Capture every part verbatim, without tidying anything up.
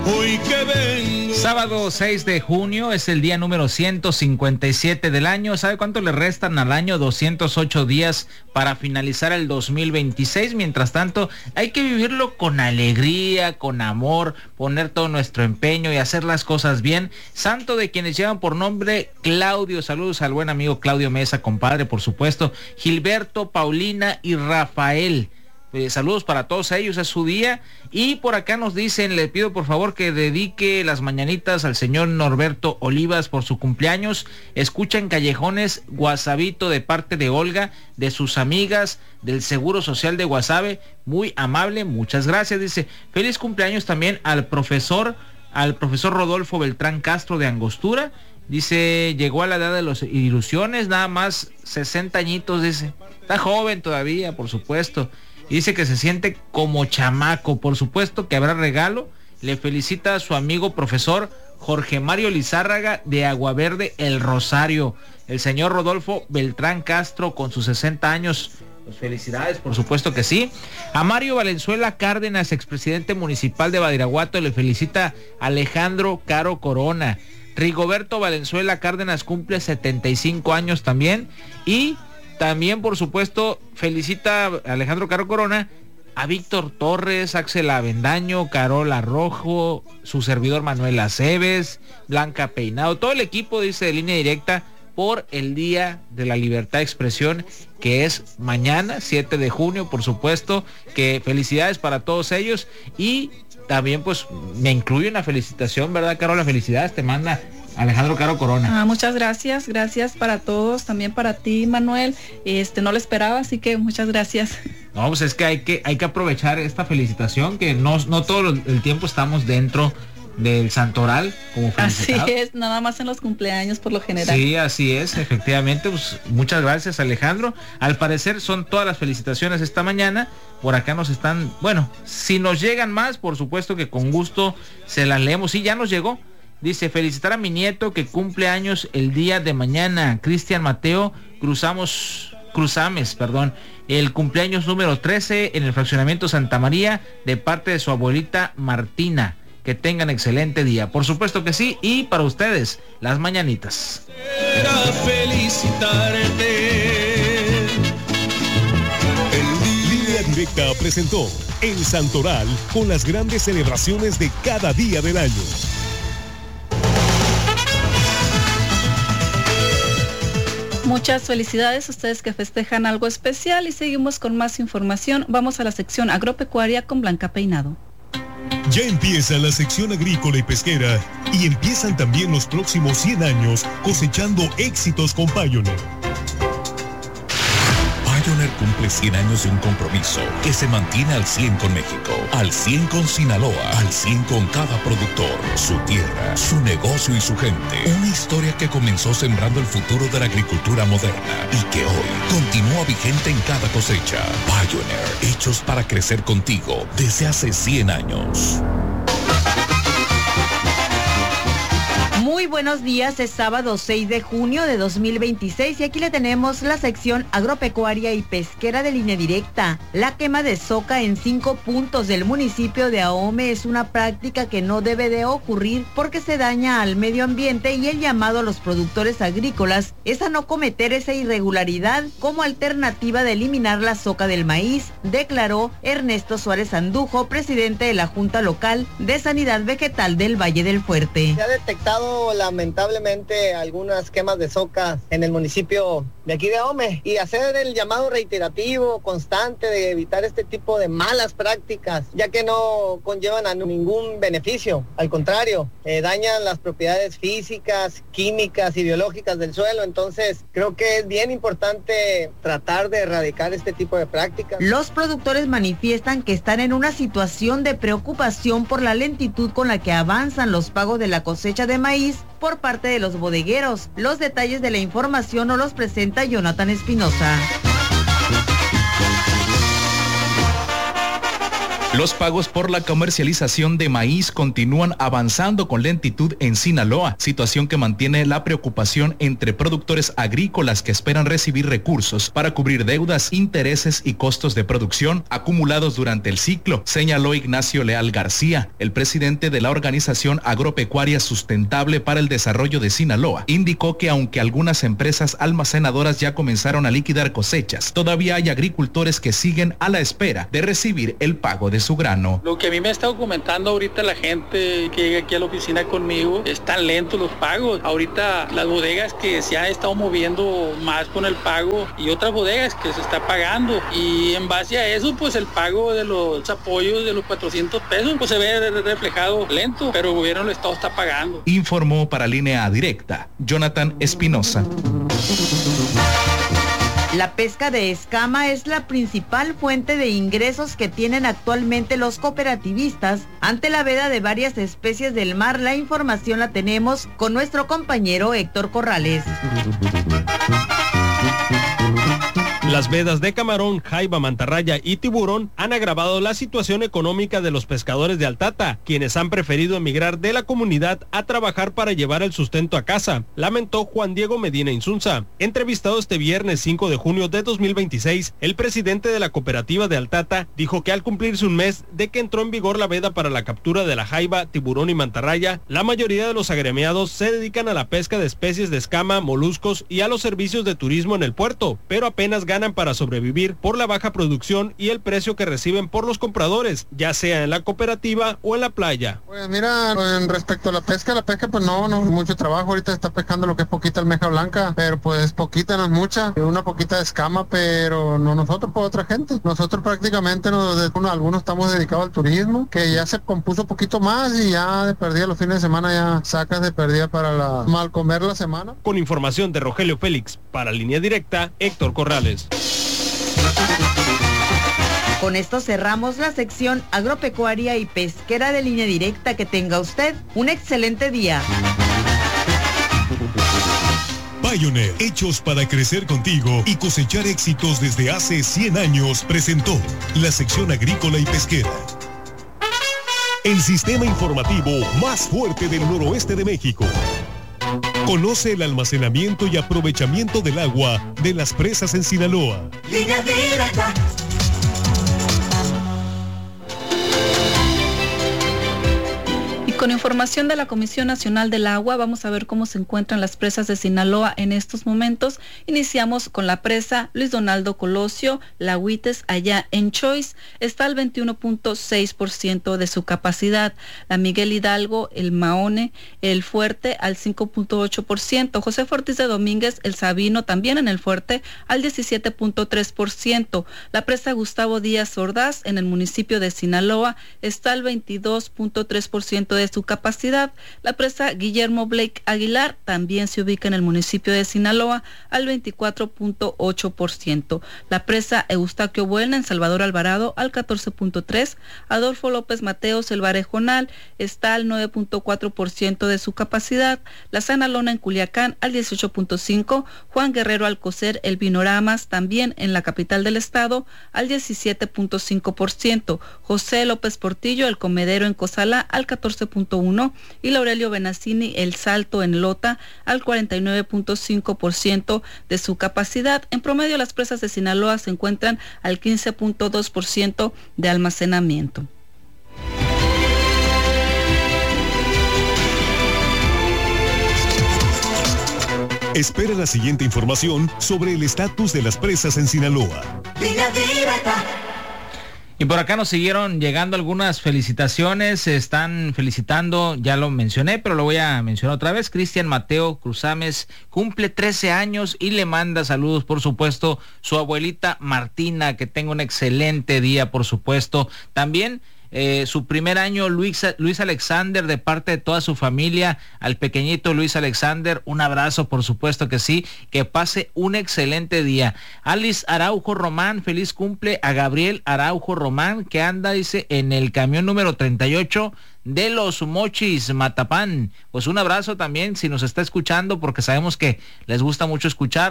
Hoy que vengo. Sábado seis de junio es el día número ciento cincuenta y siete del año. ¿Sabe cuánto le restan al año? doscientos ocho días para finalizar el dos mil veintiséis. Mientras tanto, hay que vivirlo con alegría, con amor, poner todo nuestro empeño y hacer las cosas bien. Santo de quienes llevan por nombre Claudio. Saludos al buen amigo Claudio Mesa, compadre, por supuesto. Gilberto, Paulina y Rafael. Eh, saludos para todos ellos, es su día. Y por acá nos dicen, le pido por favor que dedique las mañanitas al señor Norberto Olivas por su cumpleaños. Escucha en Callejones Guasabito de parte de Olga, de sus amigas del Seguro Social de Guasave. Muy amable, muchas gracias. Dice, feliz cumpleaños también al profesor, al profesor Rodolfo Beltrán Castro de Angostura. Dice, llegó a la edad de las ilusiones, nada más sesenta añitos, dice. Está joven todavía, por supuesto. Y dice que se siente como chamaco. Por supuesto que habrá regalo. Le felicita a su amigo profesor Jorge Mario Lizárraga de Aguaverde, El Rosario. El señor Rodolfo Beltrán Castro con sus sesenta años. Pues felicidades, por supuesto que sí. A Mario Valenzuela Cárdenas, expresidente municipal de Badiraguato, le felicita Alejandro Caro Corona. Rigoberto Valenzuela Cárdenas cumple setenta y cinco años también. Y también, por supuesto, felicita a Alejandro Caro Corona, a Víctor Torres, Axel Avendaño, Carola Rojo, su servidor Manuel Aceves, Blanca Peinado, todo el equipo, dice, de Línea Directa, por el Día de la Libertad de Expresión, que es mañana, siete de junio, por supuesto, que felicidades para todos ellos. Y también, pues, me incluye una felicitación, ¿verdad, Carola? Felicidades, te manda Alejandro Caro Corona. Ah, muchas gracias, gracias para todos, también para ti, Manuel. Este, no lo esperaba, así que muchas gracias. No, pues es que hay que, hay que aprovechar esta felicitación, que no, no todo el tiempo estamos dentro del santoral como felicitados. Así es, nada más en los cumpleaños por lo general. Sí, así es, efectivamente. Pues muchas gracias, Alejandro. Al parecer son todas las felicitaciones esta mañana. Por acá nos están, bueno, si nos llegan más, por supuesto que con gusto se las leemos. Sí, ya nos llegó. Dice, felicitar a mi nieto que cumple años el día de mañana, Cristian Mateo Cruzamos, Cruzames, perdón, el cumpleaños número trece en el fraccionamiento Santa María, de parte de su abuelita Martina. Que tengan excelente día, por supuesto que sí. Y para ustedes, las mañanitas. Era felicitarte. Línea Directa presentó El Santoral con las grandes celebraciones de cada día del año. Muchas felicidades a ustedes que festejan algo especial y seguimos con más información. Vamos a la sección agropecuaria con Blanca Peinado. Ya empieza la sección agrícola y pesquera y empiezan también los próximos cien años cosechando éxitos con Pioneer. Pioneer cumple cien años de un compromiso que se mantiene al cien con México, al cien con Sinaloa, al cien con cada productor, su tierra, su negocio y su gente. Una historia que comenzó sembrando el futuro de la agricultura moderna y que hoy continúa vigente en cada cosecha. Pioneer, hechos para crecer contigo desde hace cien años. Muy buenos días, es sábado seis de junio de dos mil veintiséis y aquí le tenemos la sección agropecuaria y pesquera de Línea Directa. La quema de soca en cinco puntos del municipio de Ahome es una práctica que no debe de ocurrir porque se daña al medio ambiente y el llamado a los productores agrícolas es a no cometer esa irregularidad como alternativa de eliminar la soca del maíz, declaró Ernesto Suárez Andujo, presidente de la Junta Local de Sanidad Vegetal del Valle del Fuerte. Se ha detectado lamentablemente algunas quemas de soca en el municipio de aquí de Ahome y hacer el llamado reiterativo, constante de evitar este tipo de malas prácticas, ya que no conllevan a ningún beneficio, al contrario, eh, dañan las propiedades físicas, químicas y biológicas del suelo. Entonces creo que es bien importante tratar de erradicar este tipo de prácticas. Los productores manifiestan que están en una situación de preocupación por la lentitud con la que avanzan los pagos de la cosecha de maíz por parte de los bodegueros. Los detalles de la información nos los presenta Jonathan Espinosa. Los pagos por la comercialización de maíz continúan avanzando con lentitud en Sinaloa, situación que mantiene la preocupación entre productores agrícolas que esperan recibir recursos para cubrir deudas, intereses y costos de producción acumulados durante el ciclo, señaló Ignacio Leal García, el presidente de la Organización Agropecuaria Sustentable para el Desarrollo de Sinaloa. Indicó que aunque algunas empresas almacenadoras ya comenzaron a liquidar cosechas, todavía hay agricultores que siguen a la espera de recibir el pago de su grano. Lo que a mí me está documentando ahorita la gente que llega aquí a la oficina conmigo, están lentos los pagos. Ahorita las bodegas que se han estado moviendo más con el pago y otras bodegas que se está pagando, y en base a eso pues el pago de los apoyos de los cuatrocientos pesos pues se ve reflejado lento, pero el gobierno del estado está pagando. Informó para Línea Directa Jonathan Espinosa. La pesca de escama es la principal fuente de ingresos que tienen actualmente los cooperativistas ante la veda de varias especies del mar. La información la tenemos con nuestro compañero Héctor Corrales. Las vedas de camarón, jaiba, mantarraya y tiburón han agravado la situación económica de los pescadores de Altata, quienes han preferido emigrar de la comunidad a trabajar para llevar el sustento a casa, lamentó Juan Diego Medina Insunza. Entrevistado este viernes cinco de junio de dos mil veintiséis, el presidente de la cooperativa de Altata dijo que al cumplirse un mes de que entró en vigor la veda para la captura de la jaiba, tiburón y mantarraya, la mayoría de los agremiados se dedican a la pesca de especies de escama, moluscos y a los servicios de turismo en el puerto, pero apenas ganan para sobrevivir por la baja producción y el precio que reciben por los compradores, ya sea en la cooperativa o en la playa. Pues mira, en respecto a la pesca, la pesca pues no, no es mucho trabajo. Ahorita está pescando lo que es poquita almeja blanca, pero pues poquita, no es mucha, una poquita de escama, pero no nosotros, pues otra gente. Nosotros prácticamente, nos, bueno, algunos estamos dedicados al turismo, que ya se compuso poquito más y ya de perdida los fines de semana ya sacas de perdida para la mal comer la semana. Con información de Rogelio Félix, para Línea Directa, Héctor Corrales. Con esto cerramos la sección agropecuaria y pesquera de Línea Directa. Que tenga usted un excelente día. Pioneer, hechos para crecer contigo y cosechar éxitos desde hace cien años, presentó la sección agrícola y pesquera. El sistema informativo más fuerte del noroeste de México. Conoce el almacenamiento y aprovechamiento del agua de las presas en Sinaloa. Línea Directa. Con información de la Comisión Nacional del Agua, vamos a ver cómo se encuentran las presas de Sinaloa en estos momentos. Iniciamos con la presa Luis Donaldo Colosio, La Huites, allá en Choice, está al veintiuno punto seis por ciento de su capacidad. La Miguel Hidalgo, el Mahone, el Fuerte, al cinco punto ocho por ciento. José Ortiz de Domínguez, el Sabino, también en el Fuerte, al diecisiete punto tres por ciento. La presa Gustavo Díaz Ordaz, en el municipio de Sinaloa, está al veintidós punto tres por ciento de su capacidad. La presa Guillermo Blake Aguilar también se ubica en el municipio de Sinaloa al veinticuatro punto ocho por ciento. La presa Eustaquio Buelna en Salvador Alvarado al catorce punto tres por ciento. Adolfo López Mateos el Barejonal está al nueve punto cuatro por ciento de su capacidad. La Sanalona en Culiacán al dieciocho punto cinco por ciento. Juan Guerrero Alcocer el Vinoramas también en la capital del estado al diecisiete punto cinco por ciento. José López Portillo el Comedero en Cozalá al catorce punto uno por ciento y Laurelio Benassini el Salto en Lota al cuarenta y nueve punto cinco por ciento de su capacidad. En promedio las presas de Sinaloa se encuentran al quince punto dos por ciento de almacenamiento. Espera la siguiente información sobre el estatus de las presas en Sinaloa. Línea Directa. Y por acá nos siguieron llegando algunas felicitaciones, se están felicitando, ya lo mencioné, pero lo voy a mencionar otra vez. Cristian Mateo Cruzames cumple trece años y le manda saludos, por supuesto, su abuelita Martina, que tenga un excelente día, por supuesto. También Eh, su primer año Luis, Luis Alexander, de parte de toda su familia, al pequeñito Luis Alexander, un abrazo, por supuesto que sí, que pase un excelente día. Alice Araujo Román, feliz cumple a Gabriel Araujo Román, que anda, dice, en el camión número treinta y ocho de Los Mochis, Matapán. Pues un abrazo también, si nos está escuchando, porque sabemos que les gusta mucho escuchar.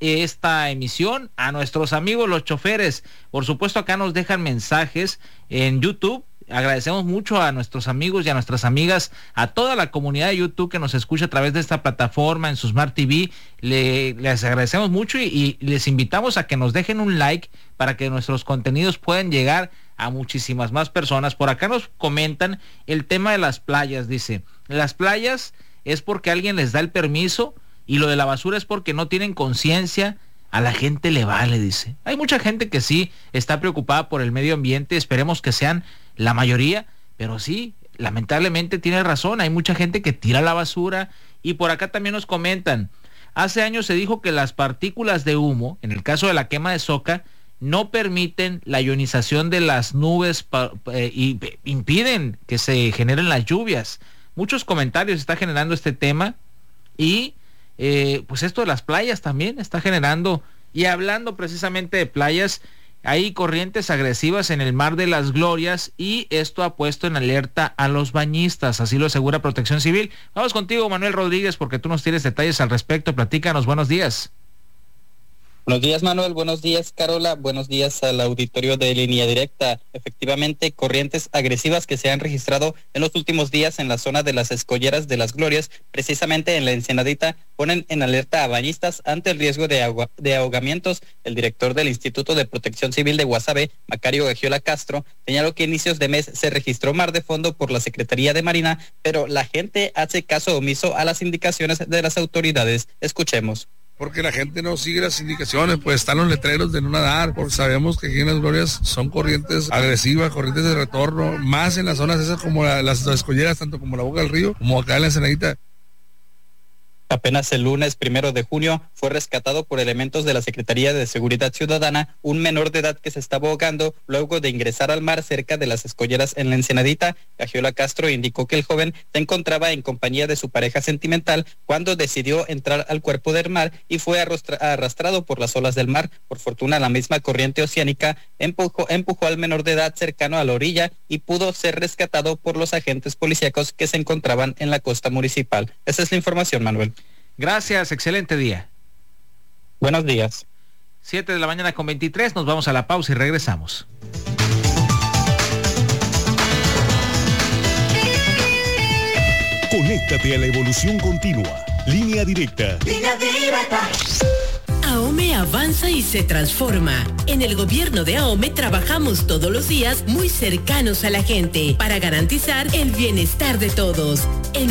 esta emisión, a nuestros amigos los choferes. Por supuesto, acá nos dejan mensajes en YouTube. Agradecemos mucho a nuestros amigos y a nuestras amigas, a toda la comunidad de YouTube que nos escucha a través de esta plataforma en su Smart T V. Le, les agradecemos mucho y, y les invitamos a que nos dejen un like para que nuestros contenidos puedan llegar a muchísimas más personas. Por acá nos comentan el tema de las playas. Dice, las playas es porque alguien les da el permiso y lo de la basura es porque no tienen conciencia. A la gente le vale, dice. Hay mucha gente que sí está preocupada por el medio ambiente. Esperemos que sean la mayoría, pero sí, lamentablemente tiene razón. Hay mucha gente que tira la basura. Y por acá también nos comentan, hace años se dijo que las partículas de humo, en el caso de la quema de soca, no permiten la ionización de las nubes eh, y impiden que se generen las lluvias. Muchos comentarios está generando este tema y eh, pues esto de las playas también está generando. Y hablando precisamente de playas, hay corrientes agresivas en el Mar de las Glorias y esto ha puesto en alerta a los bañistas, así lo asegura Protección Civil. Vamos contigo, Manuel Rodríguez, porque tú nos tienes detalles al respecto. Platícanos, buenos días. Buenos días, Manuel. Buenos días, Carola. Buenos días al auditorio de Línea Directa. Efectivamente, corrientes agresivas que se han registrado en los últimos días en la zona de las Escolleras de las Glorias, precisamente en la Ensenadita, ponen en alerta a bañistas ante el riesgo de, agua, de ahogamientos. El director del Instituto de Protección Civil de Guasave, Macario Gagiola Castro, señaló que a inicios de mes se registró mar de fondo por la Secretaría de Marina, pero la gente hace caso omiso a las indicaciones de las autoridades. Escuchemos. Porque la gente no sigue las indicaciones, pues están los letreros de no nadar, porque sabemos que aquí en las Glorias son corrientes agresivas, corrientes de retorno, más en las zonas esas como la, las escolleras, tanto como la boca del río, como acá en la Ensenadita. Apenas el lunes primero de junio fue rescatado por elementos de la Secretaría de Seguridad Ciudadana un menor de edad que se estaba ahogando luego de ingresar al mar cerca de las Escolleras en la Ensenadita. Gagiola Castro indicó que el joven se encontraba en compañía de su pareja sentimental cuando decidió entrar al cuerpo del mar y fue arrastrado por las olas del mar. Por fortuna, la misma corriente oceánica empujó, empujó al menor de edad cercano a la orilla y pudo ser rescatado por los agentes policíacos que se encontraban en la costa municipal. Esa es la información, Manuel. Gracias, excelente día. Buenos días. siete de la mañana con veintitrés, nos vamos a la pausa y regresamos. Conéctate a la evolución continua. Línea Directa. Línea Directa. AOME avanza y se transforma. En el gobierno de AOME trabajamos todos los días muy cercanos a la gente para garantizar el bienestar de todos. En